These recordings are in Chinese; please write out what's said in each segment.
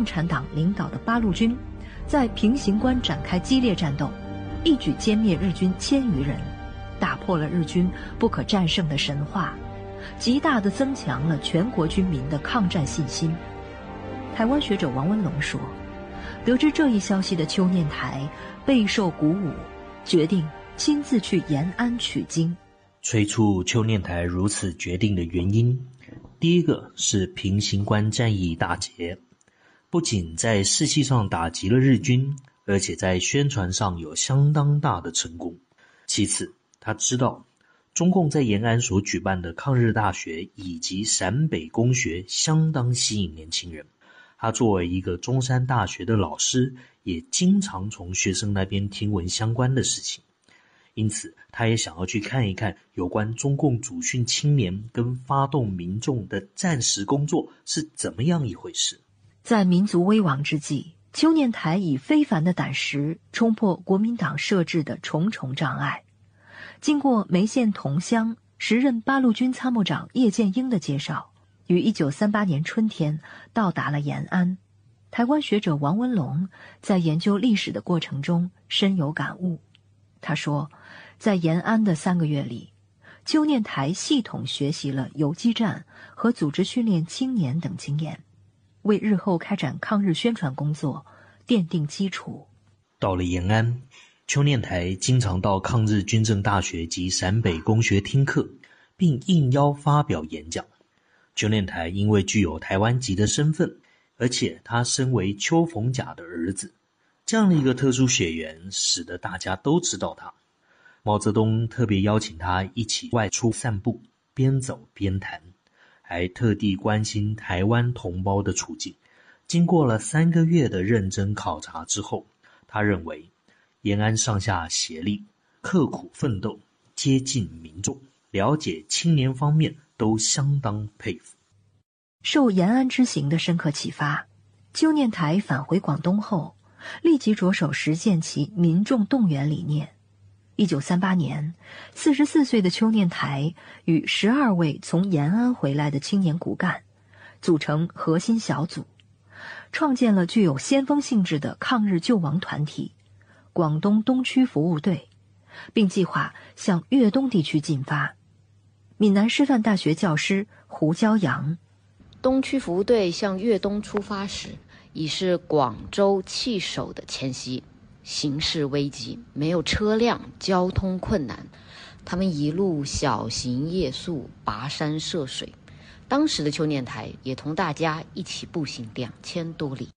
产党领导的八路军在平型关展开激烈战斗，一举歼灭日军1000余人，打破了日军不可战胜的神话，极大地增强了全国军民的抗战信心。台湾学者王文龙说，得知这一消息的邱念台备受鼓舞，决定亲自去延安取经。 催促邱念台如此决定的原因，第一个是平型关战役大捷，不仅在士气上打击了日军，而且在宣传上有相当大的成功。其次，他知道中共在延安所举办的抗日大学以及陕北公学相当吸引年轻人，他作为一个中山大学的老师，也经常从学生那边听闻相关的事情，因此他也想要去看一看有关中共主训青年跟发动民众的战时工作是怎么样一回事。 在民族危亡之际，邱念台以非凡的胆识冲破国民党设置的重重障碍。经过梅县同乡时任八路军参谋长叶剑英的介绍，于1938年春天到达了延安。台湾学者王文龙在研究历史的过程中深有感悟。他说，在延安的3个月里，邱念台系统学习了游击战和组织训练青年等经验，为日后开展抗日宣传工作奠定基础。 到了延安，邱念台经常到抗日军政大学及陕北公学听课，并应邀发表演讲。邱念台因为具有台湾籍的身份，而且他身为邱逢甲的儿子，这样的一个特殊血缘，使得大家都知道他。毛泽东特别邀请他一起外出散步，边走边谈，还特地关心台湾同胞的处境。经过了3个月的认真考察之后，他认为延安上下协力，刻苦奋斗，接近民众，了解青年方面都相当佩服。 受延安之行的深刻启发，邱念台返回广东后，立即着手实践其民众动员理念。1938年，44岁的邱念台与12位从延安回来的青年骨干组成核心小组，创建了具有先锋性质的抗日救亡团体广东东区服务队，并计划向粤东地区进发。闽南师范大学教师胡骄阳， 东区服务队向粤东出发时，已是广州弃守的前夕，形势危急，没有车辆，交通困难。他们一路小行夜宿，跋山涉水。当时的邱念台也同大家一起步行2000多里。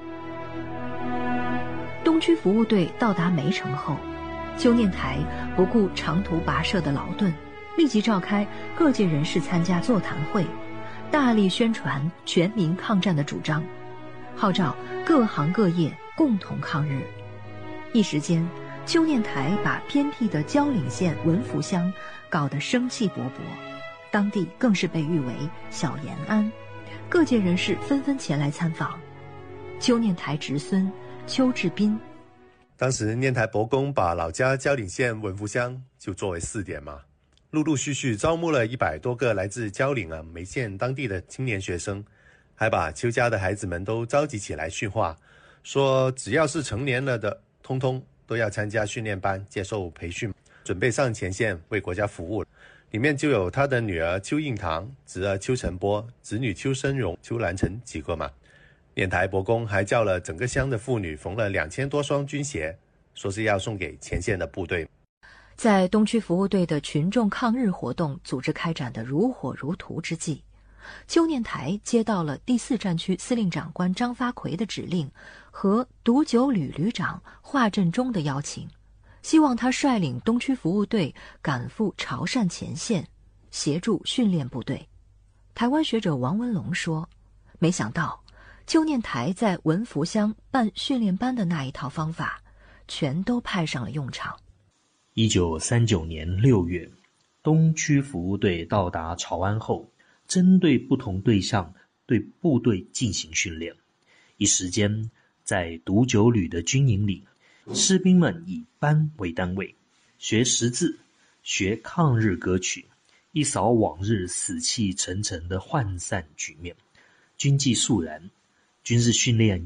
东区服务队到达梅城后，邱念台不顾长途跋涉的劳顿，立即召开各界人士参加座谈会，大力宣传全民抗战的主张，号召各行各业共同抗日。一时间，邱念台把偏僻的蕉岭县文福乡搞得生气勃勃，当地更是被誉为小延安，各界人士纷纷前来参访。邱念台侄孙邱志斌， 当时念台伯公把老家蕉岭县文福乡就作为试点嘛，陆陆续续招募了100多个来自蕉岭梅县当地的青年学生，还把邱家的孩子们都召集起来训话，说只要是成年了的，通通都要参加训练班，接受培训，准备上前线为国家服务。里面就有他的女儿邱应堂、侄儿邱成波、侄女邱生荣、邱兰成几个嘛。念台伯公还叫了整个乡的妇女缝了2000多双军鞋，说是要送给前线的部队。 在东区服务队的群众抗日活动组织开展的如火如荼之际，邱念台接到了第4战区司令长官张发奎的指令和独9旅旅长华振中的邀请，希望他率领东区服务队赶赴潮汕前线，协助训练部队。台湾学者王文龙说，没想到邱念台在文福乡办训练班的那一套方法全都派上了用场。 1939年6月，东区服务队到达潮安后，针对不同对象对部队进行训练。一时间，在独9旅的军营里，士兵们以班为单位，学识字，学抗日歌曲，一扫往日死气沉沉的涣散局面，军纪肃然，军事训练